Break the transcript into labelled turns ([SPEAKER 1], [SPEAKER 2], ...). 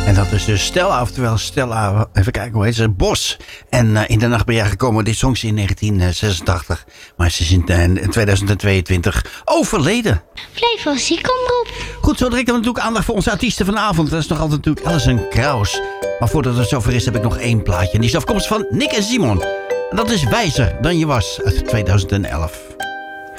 [SPEAKER 1] En dat is dus Stella, oftewel Stella, even kijken hoe heet ze, Bos. En in de nacht ben jij gekomen, dit zong ze in 1986. Maar ze is in 2022 overleden.
[SPEAKER 2] Flevo ziekomroep.
[SPEAKER 1] Goed, zo direct dan natuurlijk aandacht voor onze artiesten vanavond. Dat is nog altijd natuurlijk Alison Krauss. Maar voordat het zover is, heb ik nog één plaatje. En die is afkomstig van Nick en Simon. En dat is Wijzer dan je was uit 2011.